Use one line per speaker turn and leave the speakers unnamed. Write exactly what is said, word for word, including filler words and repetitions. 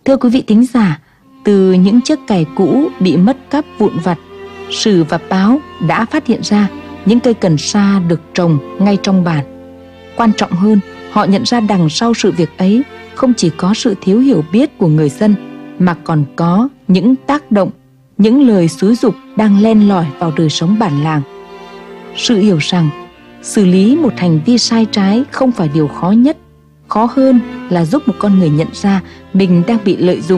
Thưa quý vị thính giả, từ những chiếc cày cũ bị mất cắp vụn vặt, Sử và Báo đã phát hiện ra những cây cần sa được trồng ngay trong bản. Quan trọng hơn, họ nhận ra đằng sau sự việc ấy không chỉ có sự thiếu hiểu biết của người dân, mà còn có những tác động, những lời xúi giục đang len lỏi vào đời sống bản làng. Sử hiểu rằng xử lý một hành vi sai trái không phải điều khó nhất. Khó hơn là giúp một con người nhận ra mình đang bị lợi dụng